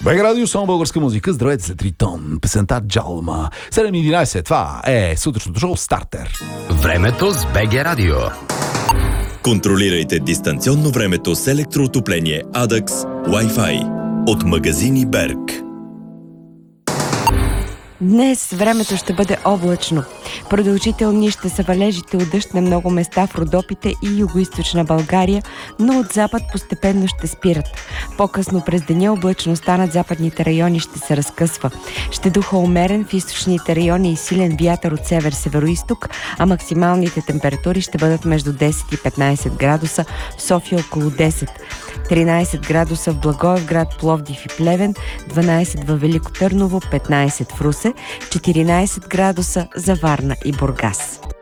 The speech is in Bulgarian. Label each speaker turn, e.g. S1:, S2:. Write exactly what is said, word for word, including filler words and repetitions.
S1: БГ Радио, само българска музика. Здравейте се, Тритон. Песента Джалма. седем и единайсет. Това е сутрешното шоу Стартер.
S2: Времето с БГ Радио.
S3: Контролирайте дистанционно времето с електроотопление Адакс Wi-Fi от магазини Берг.
S4: Днес времето ще бъде облачно. Продължителни ще са валежите от дъжд на много места в Родопите и югоизточна България, но от запад постепенно ще спират. По-късно през деня облачността над западните райони ще се разкъсва. Ще духа умерен в източните райони и силен вятър от север-североизток, а максималните температури ще бъдат между десет и петнайсет градуса, в София около десет. тринайсет градуса в Благоевград, Пловдив и Плевен, дванайсет във Велико Търново, петнайсет в Русе, четиринайсет градуса за Варна и Бургас.